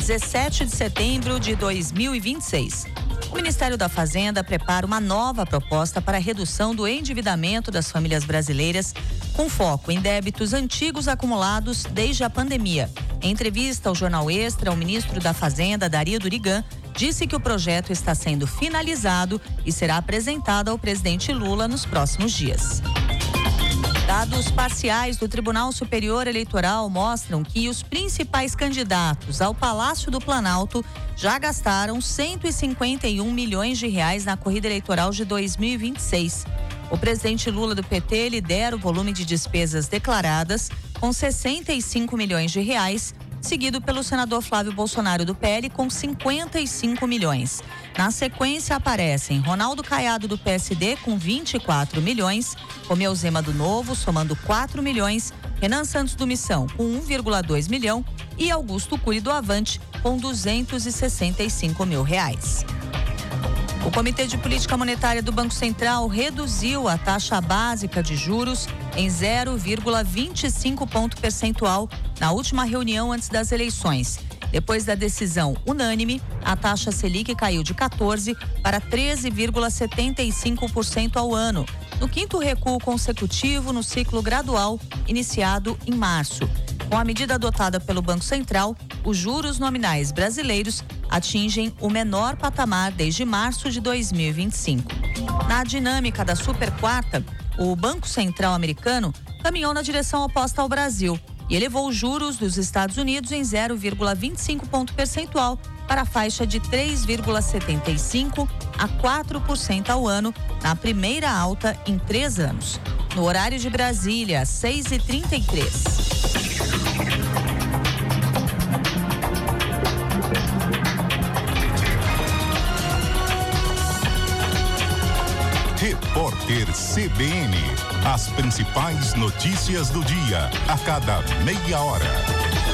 17 de setembro de 2026. O Ministério da Fazenda prepara uma nova proposta para a redução do endividamento das famílias brasileiras, com foco em débitos antigos acumulados desde a pandemia. Em entrevista ao Jornal Extra, o ministro da Fazenda, Dario Durigan, disse que o projeto está sendo finalizado e será apresentado ao presidente Lula nos próximos dias. Dados parciais do Tribunal Superior Eleitoral mostram que os principais candidatos ao Palácio do Planalto já gastaram 151 milhões de reais na corrida eleitoral de 2026. O presidente Lula do PT lidera o volume de despesas declaradas com 65 milhões de reais, seguido pelo senador Flávio Bolsonaro do PL com 55 milhões. Na sequência aparecem Ronaldo Caiado do PSD com 24 milhões, Romeu Zema do Novo somando 4 milhões, Renan Santos do Missão com 1,2 milhão e Augusto Cury do Avante com 265 mil reais. O Comitê de Política Monetária do Banco Central reduziu a taxa básica de juros em 0,25 ponto percentual na última reunião antes das eleições. Depois da decisão unânime, a taxa Selic caiu de 14% para 13,75% ao ano, no quinto recuo consecutivo no ciclo gradual iniciado em março. Com a medida adotada pelo Banco Central, os juros nominais brasileiros atingem o menor patamar desde março de 2025. Na dinâmica da super quarta, o Banco Central americano caminhou na direção oposta ao Brasil e elevou os juros dos Estados Unidos em 0,25 ponto percentual para a faixa de 3,75% a 4% ao ano, na primeira alta em 3 anos. No horário de Brasília, 6h33. Repórter CBN. As principais notícias do dia, a cada meia hora.